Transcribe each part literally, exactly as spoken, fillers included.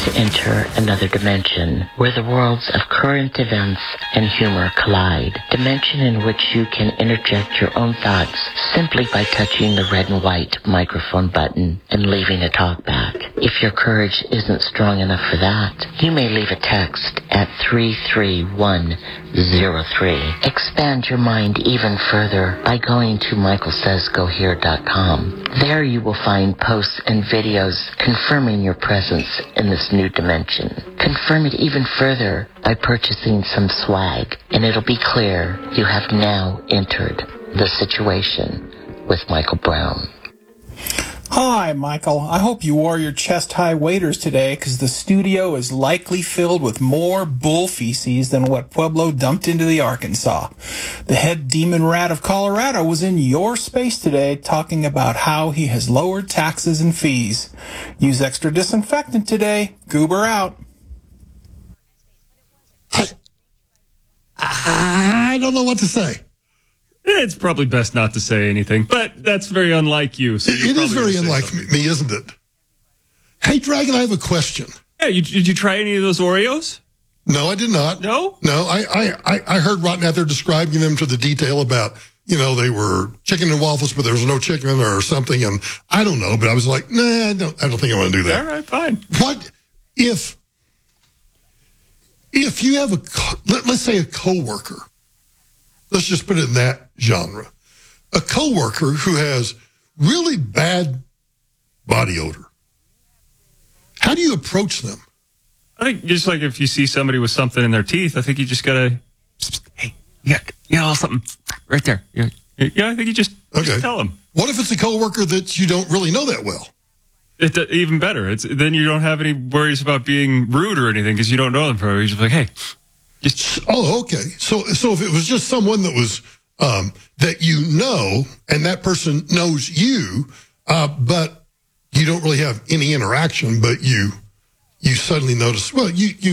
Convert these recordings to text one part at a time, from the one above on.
to enter another dimension where the worlds of current events and humor collide. Dimension in which you can interject your own thoughts simply by touching the red and white microphone button and leaving a talkback. If your courage isn't strong enough for that, you may leave a text at three three one zero three. Expand your mind even further by going to michael says go here dot com. There you will find posts and videos confirming your presence in this new dimension. Confirm it even further by purchasing some swag, and it'll be clear you have now entered the situation with Michael Brown. Hi, Michael. I hope you wore your chest-high waders today, because the studio is likely filled with more bull feces than what Pueblo dumped into the Arkansas. The head demon rat of Colorado was in your space today talking about how he has lowered taxes and fees. Use extra disinfectant today. Goober out. I, I don't know what to say. It's probably best not to say anything, but that's very unlike you. So it is very unlike something. me, isn't it? Hey, Dragon, I have a question. Yeah, you, did you try any of those Oreos? No, I did not. No? No, I, I, I heard Rotten out there describing them to the detail about, you know, they were chicken and waffles, but there was no chicken or something, and I don't know, but I was like, nah, I don't, I don't think I want to do that. All right, fine. What if, if you have a, let, let's say a coworker, let's just put it in that genre. A coworker who has really bad body odor. How do you approach them? I think just like if you see somebody with something in their teeth, I think you just gotta, hey, you got, you know, something right there. Yeah, yeah I think you just, okay. just tell them. What if it's a coworker that you don't really know that well? It's even better. It's then you don't have any worries about being rude or anything because you don't know them for. You're just like, hey. Just, oh, okay. So, so if it was just someone that was um, that you know, and that person knows you, uh, but you don't really have any interaction, but you you suddenly notice. Well, you you.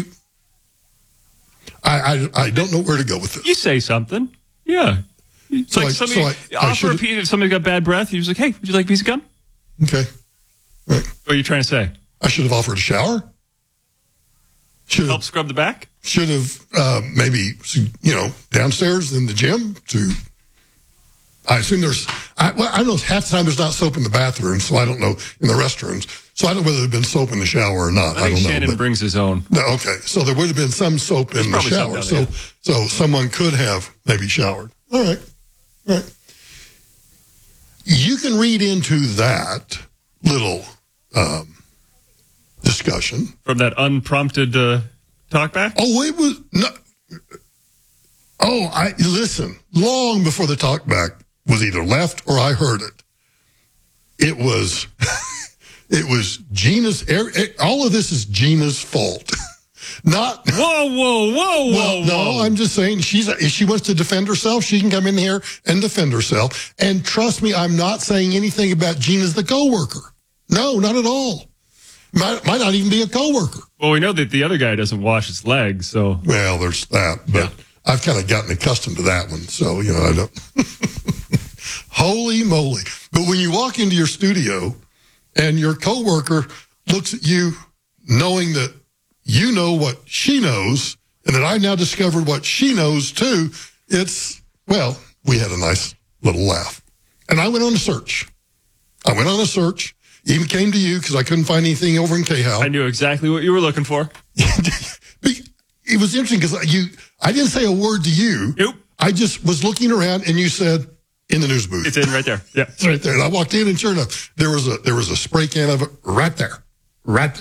I I, I don't know where to go with this. You say something, yeah. It's so like I, somebody so I, offer I a piece. If somebody got bad breath, you're just like, hey, would you like a piece of gum? Okay. Right. What are you trying to say? I should have offered a shower. Should help scrub the back. Should have uh, maybe, you know, downstairs in the gym to, I assume there's, I, well, I don't know, half the time there's not soap in the bathroom, so I don't know, in the restrooms. So I don't know whether there's been soap in the shower or not. I, think I don't Shannon know. But, brings his own. No, okay. So there would have been some soap there's in the shower. So, there. so someone could have maybe showered. All right. All right. You can read into that little um, discussion. From that unprompted uh, talkback? Oh, it was no. Oh, I listen. Long before the talkback was either left or I heard it. It was, it was Gina's. All of this is Gina's fault. Not. Whoa, whoa, whoa, well, whoa. No, I'm just saying she's. If she wants to defend herself, she can come in here and defend herself. And trust me, I'm not saying anything about Gina's the coworker. No, not at all. Might, might not even be a coworker. Well, we know that the other guy doesn't wash his legs, so. Well, there's that, but yeah. I've kind of gotten accustomed to that one, so, you know, I don't. Holy moly. But when you walk into your studio and your coworker looks at you knowing that you know what she knows and that I now discovered what she knows too, it's, well, we had a nice little laugh. And I went on a search. I went on a search. Even came to you because I couldn't find anything over in K-How. I knew exactly what you were looking for. It was interesting because you, I didn't say a word to you. Nope. I just was looking around and you said, in the news booth. It's in right there. Yeah. It's right there. And I walked in and sure enough, there was a, there was a spray can of it right there. Right